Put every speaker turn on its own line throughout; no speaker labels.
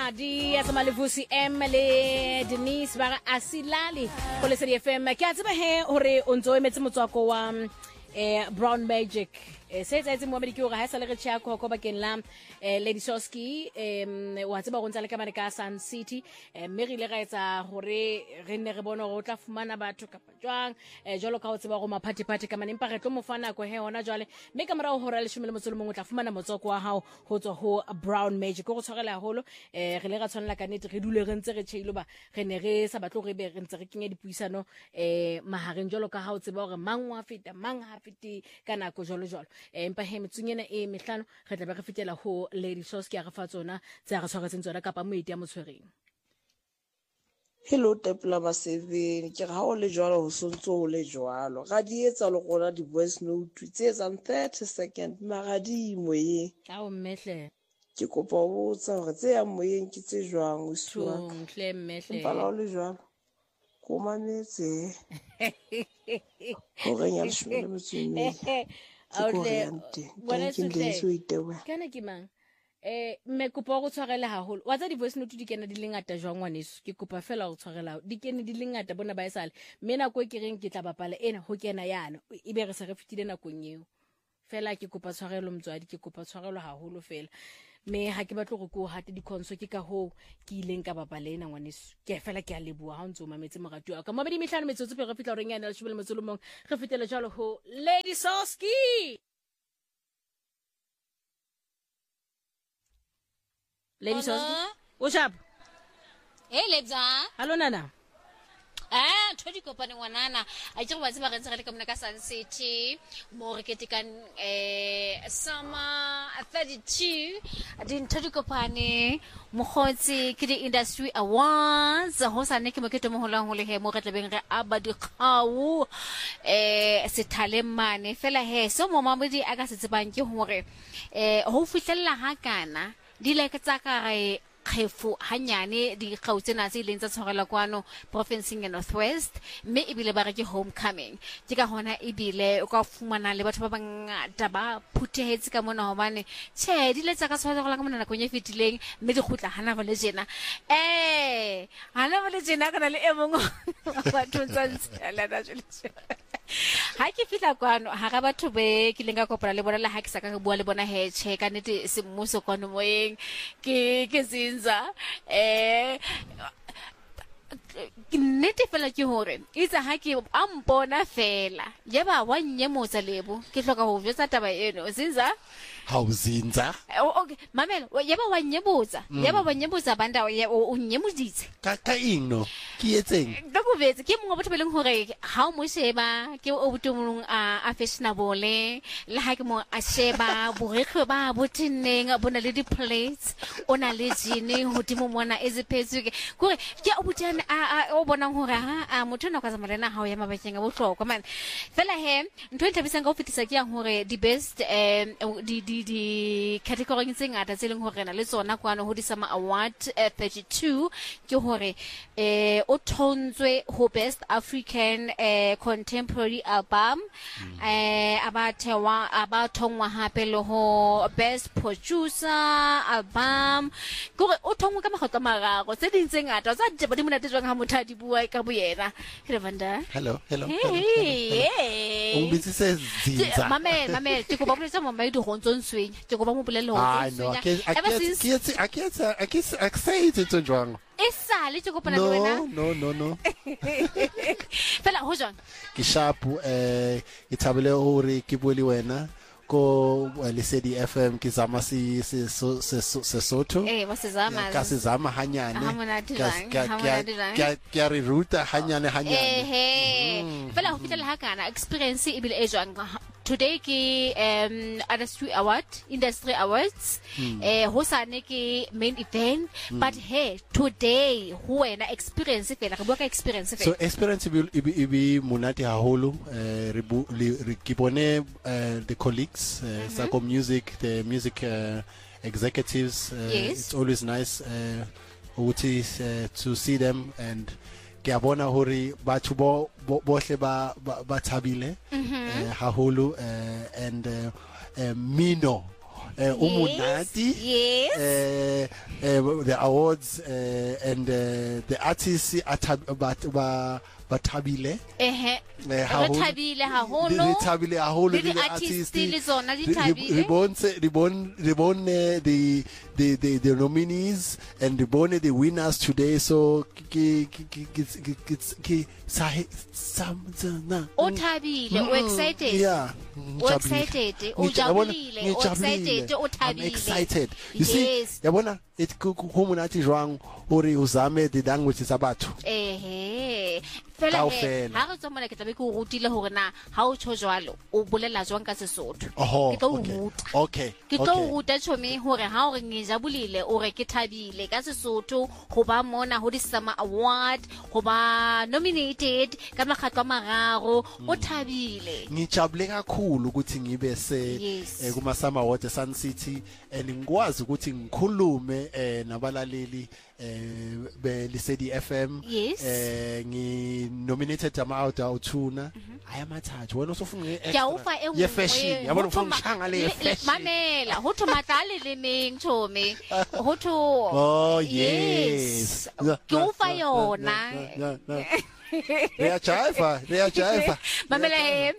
Di Malevusi Emily Denise ba asilali go le Lesedi FM ke a tseba he hore o ntso emetse motswako wa Brown Magic se tsa mo mediki o ga sa le re tshia go bakeng la Lady Soski wa tseba go ntse le ka mane ka Sun City mme re ile ga etsa hore re ne re bona go tla fumana batho ka jwang jalo ka o tseba go maphathi ka mane empa re tlo mo fana go he hona jwale mme ka mora hore le 11 o tla fumana motswako wa hao go tswa ho Brown Magic go tshwarela haholo re le ga tshwanela ka nete re dule re ntse re tshilo ba re ne re sa batlo re be re ntse re kenye dipuisano mahareng jalo ka ha o tseba hore mang wa feta mang ha fete kana go jalo empa he metsunyena mehlano re tla be re fetela ho Lady Soski ya ga fa tsona tsa re tshwaretseng tsona kapa moeti ya motshwereng.
Hello Tepla Baseveni ke ga o le jwalo ho sontso o le jwalo ga di etsa le gona di voice note tse tsa 30 second magadi moyeng
a o mmehle
ke kopa o botsa hore tse ya moyeng ke tse jwang o swa
mhle mmehle
pa la o le jwalo go mametse ho renya le shwele motsumi
kana ke mang me kopa go tshwarela haholo wa tsa di voice note di kena di lengata jwang ngwaneso ke kopa fela go tshwarela di kene di lengata bona ba esale me na go ke reng ke tla bapala ena ho kena yana e be re se re fitile nakong eo fela ke kopa tshwarelo motswadi ke kopa tshwarelo haholo fela me ha ke batlo go go hate di konso ke ka ho ke ileng ka bapala ena ngwaneso ke fela ke a leboa ha ntse o mametse moratu ka mo ba di mehlano metsotso pe re fitla re ngana le shebele motsolomong re fitela jalo ho Lady Soski. Lady Soski what's up
hey lebza
hallo nana
thodi kopane ngwanana a itse go ba tseba re ntse re le ka mona ka Sun City mo re ketekang summer 32 din thodi kopane mogotsi ke di industry awards ho sa ne ke mo keto mo holang ho le he mo re tlebeng re aba di khawu sethale mane fela he so mo mamedi a ka se tsebang ke hore ho fihlella ha kana di like tsa ka re kgefu hanyane di gautsena tse ileng tsa tshwarela kwano provinceng ya Northwest mme ebile ba re ke homecoming ke ka hona ebile o ka fumana le batho ba bangata ba phuthehetse ka mona hobane tshe di letsa ka tshwarela go la ka mona na go nyefitileng mme di khutla hana ba le jena hana ba le jena kana le emong ba tsontsa la da jole ha ke fitla kwano ha ga batho be ke lenga kopana le bona la ha ke saka go bua le bona he che ka nete se mmuso kwano moyeng ke zinza ke nete fela ke hore itse ha ke ampona fela yeba wa nyemotsa lebo ke hloka ho botsa taba eno zinza
hauzinza
okay mamela yeba wa nyebotsa banda o nyemoditse
ka ino ke etseng
ka go betse ke mongwe batho ba leng hore ha o mo sheba ke o botumong a fashionable le ha ke mo a sheba borekgwe ba botineng bona le di plates ona le jine hodimo mona eziphetsu ke gore ke o botjana o bonang hore ha motho na ka zamalena ha o ya mabakeng a bohlokwa man fela he ntho e tlhabisang ka o fetisa ke yang hore the best di category tse ngata tse leng hore na le tsona kwano ho di Summer Award 32 ke hore o thontswe ho Best African Contemporary Album abathongwa hape le ho Best Producer Album gore o thongwe ka magotlo mararo tse ding tse ngata tsa di monate jwang ha motho a di bua ka boyena ke Vanda
hello
hey
umbitsi se zinza
mamela ke go ba boletsa mo mai di gontsong swenya ke go ba mo bolelle ho swenya
I say it to jwang
esale ke kopana le wena
no
fela ho jwang
ke shapu ke thabile hore ke bua le wena ko Lesedi FM ke zama se Sesotho ka se zama hanyane ka re ruta hanyane
fela ho fitela ha kana experience e bile e jwang today ke industry awards ho sane ke main event but hey today ho wena experience fela re bua ka experience fela
so experience be monate haholo re ke bone the colleagues Sako Music, the music executives.
Yes.
It's always nice to see them and ke abona hore batho bohle ba thabile haholo and Mino umunati,
yes,
the awards and the artists batabile
Rethabile haholo
le
artists le zona di
thabile the nominees and the winners today, so
o thabile o excited,
yeah,
o excited, o jabulile, o excited, o thabile.
I'm excited. You see, yabona it kumunati jwang hore uzame the languages abatho
fela ha re tswa mona ke tlabe ke o rutile hore na ha o tsho jwalo o bolela jwang ka Sesotho ke tlo o ruta
okay
ke tlo o ruta tshome hore ha o re ngejabulile o re ke thabile ka Sesotho go ba mona ho di Sama Award go ba nominated ka makgatlo a mararo o thabile
ngijabule kakhulu ukuthi ngibe se kuma Sama Award eSun City and ngikwazi ukuthi ngikhulume nabalaleli Lesedi FM ngi nominated ama-award awuthuna ayamathathu wena usofuna
extra
fashion yabona ufuna ngishanga le fashion
mamela ho thomatale le neng thomi ho tho
oh yes
ke ufa yona
They are jive.
Mamela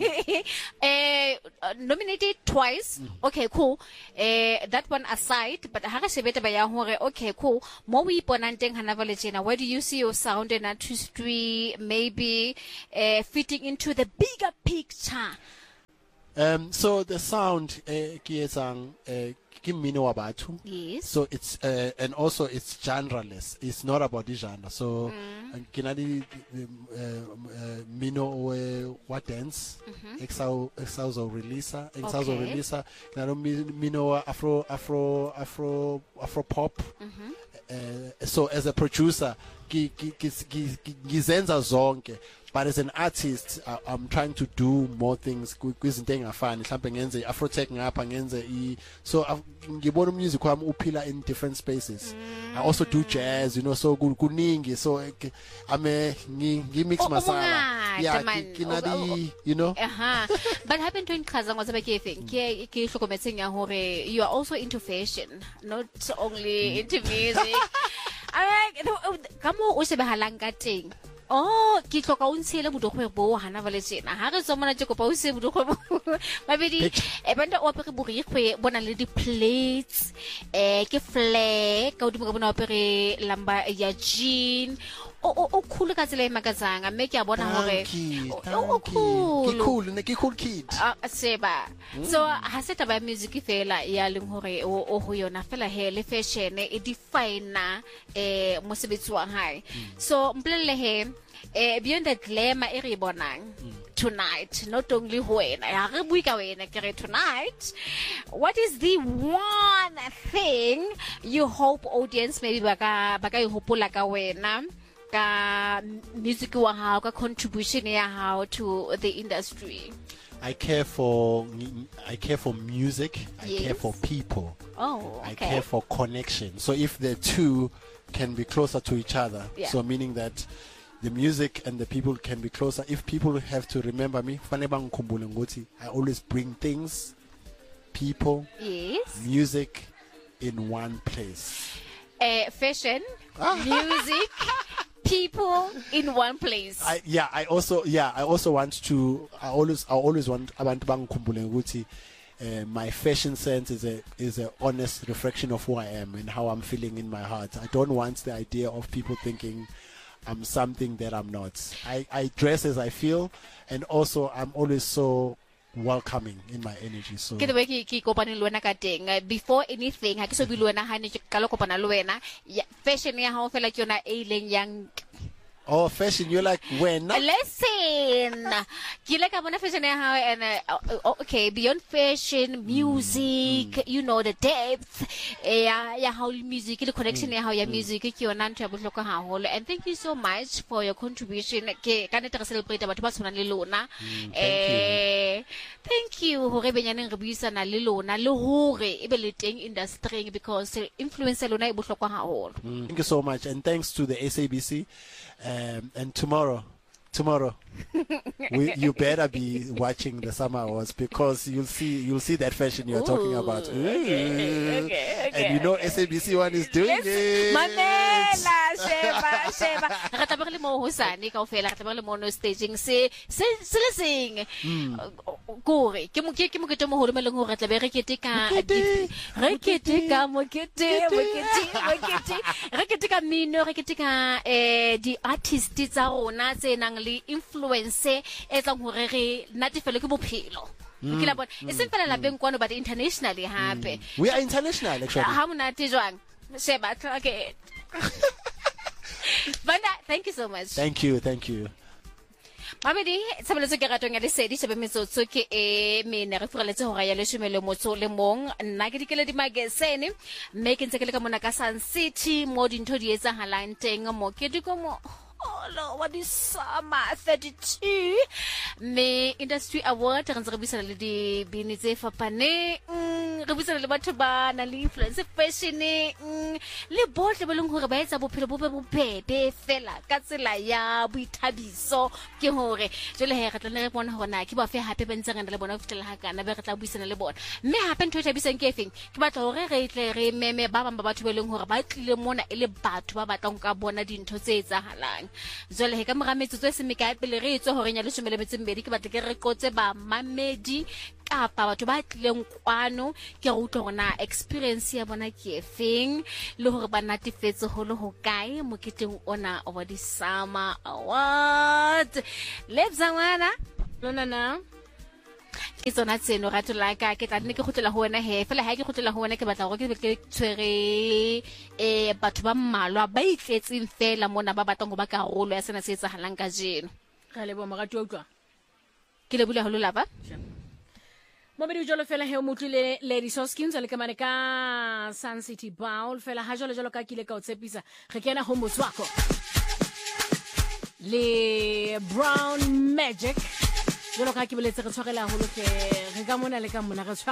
nominated twice. Okay, cool. That one aside, but ha re sebeta ba ya hore okay, cool. Mo we iponanteng hana vale tjena, where do you see your sound and artistry maybe fitting into the bigger picture?
So the sound ke etsang ke mmino wa batho.
Yes.
So it's and also it's genreless. It's not about the genre. So ke na di mmino wa dance. Exauzo releaser. Na mmino wa afro pop. So as a producer gizenza zonke. But as an artist, I'm trying to do more things. Kwizinto engafani mhlawumbe ngenze afrotech ngapha ngenze so ngibona music wami uphila in different spaces. I also do jazz, you know, so kuningi, so ngimix masala. Yeah, kinadi, you know.
But happen to inchaza ngoba ke hlokometseng ya hore you are also into fashion, not only into music. Kamo o sebahalang ka teng. Oh, ki tloka o ntshele bodogwebo hana vale tsena ha re tsomana tse kopa o se bodogwebo mabedi banda o apere borikgwe bona le di plates ke flag ka odimo ka bona o apere lamba ya jean o cool ka tsela e makatsanga mme ke a bona hore
ke cool kid
seba so ha se taba music fela ya leng hore o ho yona fela he le fashion e define mosebetsi wa hae so mplele he beyond the glamour e re bonang tonight, not only wena ya re bui ka wena ke re tonight, what is the one thing you hope audience maybe baka e hopola ka wena ka music wa hao ka contribution ya hao to the industry?
I care for music. I care for people.
Oh, okay.
I care for connection. So if the two can be closer to each other, so meaning that the music and the people can be closer. If people have to remember me, I always bring things, people, music in one place.
Fashion, music, people in one place.
I always want abantu bangikhumbule ukuthi my fashion sense is a honest reflection of who I am and how I'm feeling in my heart. I don't want the idea of people thinking I'm something that I'm not. I dress as I feel, and also I'm always so welcoming in my energy. So
before anything, ha ke so bilwena ha ne ke ka lokopana le wena fashion ya hao fela ke yona e leng yang.
Oh, fashion, you're like when?
Listen, you like a fashion and okay, beyond fashion, music, you know the depth, how music, the connection, how your music, you're not able to look at how. And thank you so much for your contribution. Can I celebrate about personally Lona? Thank you, Hore Benyan Rebusa na Lilona, Lohore, Ebeliting industry because influence Lona Bushoko.
Thank you so much, and thanks to the SABC. And tomorrow, tomorrow. You better be watching the Summer Awards because you'll see that fashion you're talking about.
Okay.
And you know SABC One is doing it.
Mamela, Sheba. Ratabarle mo hosane kaofela, ratabarle mo no staging se le sing. Gore, ke mo ke to mo holo meleng hore tla be re keteka mino, re keteka di artists tsa rona tse nang le influence e tlang hore re natefele ke bophelo. Kila bona e se fela la beng kwano but internationally hape.
We are international actually.
Ha monate jwang. Sheba, okay. Banda, thank you so much.
Thank you.
Mabedi, tshebeletso ke ratong ya lesedi shebe metsotso ke mene re furaletse hora ya 11 le mong nna ke dikele di magazine mme ke ntse ke le ka mona ka Sun City mo dintho di etsahalang teng mo ke diko mo Hello, what is summer 32? Me industry award re ntse re buisana le di bini tse fapane re buisana le batho ba na le influence fashion le botle ba leng hore ba etsa bophelo bo bobebe fela ka tsela ya boithabiso ke hore jole he re tla le bona hore na ke ba fe hape ba ntse re le bona fitela ha kana be re tla buisana le bona mme hape ntho e thabisang ke efeng ke batla hore re tle re meme ba bang ba batho ba leng hore ba tlile mona e le batho ba batlang ka bona dintho tse etsahalang jole he ka morametsotso e se mekae pele re etswe hore nya le 12 ke batla ke re qotse ba mamedi kapa batho ba tlileng kwano ke re utlwa hore na experience ya bona ke efeng le hore ba natefetse ho le ho kae moketeng ona wa di Summer Award lebza ngwana
lona na
ke tsona tseno ratho la ka ke tla nne ke khotlela ho wena he fela ha ke khotlela ho wena ke batla hore ke tshwere batho ba mmalwa ba itletseng fela mona ba batlang go ba karolo ya sena se etsahalang ka jeno
ga le bo morati wa utlwa
ke le bula ho lapa
Mobedi jolo fela he o motlile Lady Soskins le kamane ka Sun City Bowl fela ha jolo ka kile ka o tshepisa re kena ho motswako le Brown Magic jolo ka ke boletse re tshwarela ho lo ke re ka mona le ka mona re